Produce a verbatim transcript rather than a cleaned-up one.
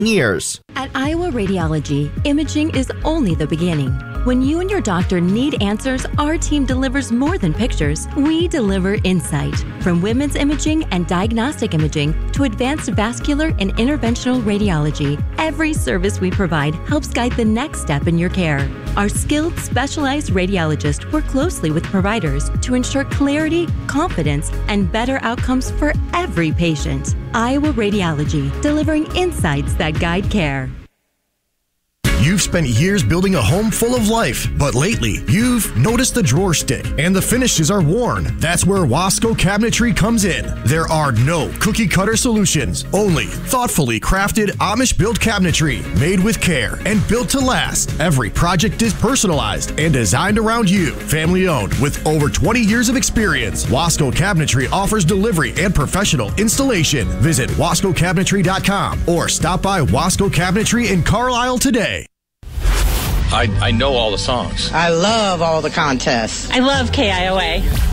years. At Iowa Radiology, imaging is only the beginning. When you and your doctor need answers, our team delivers more than pictures. We deliver insight. From women's imaging and diagnostic imaging to advanced vascular and interventional radiology, every service we provide helps guide the next step in your care. Our skilled, specialized radiologists work closely with providers to ensure clarity, confidence, and better outcomes for every patient. Iowa Radiology, delivering insights that guide care. You've spent years building a home full of life, but lately, you've noticed the drawer stick and the finishes are worn. That's where Wasco Cabinetry comes in. There are no cookie-cutter solutions, only thoughtfully crafted Amish-built cabinetry, made with care and built to last. Every project is personalized and designed around you. Family-owned with over twenty years of experience, Wasco Cabinetry offers delivery and professional installation. Visit wasco cabinetry dot com or stop by Wasco Cabinetry in Carlisle today. I, I know all the songs. I love all the contests. I love K I O A.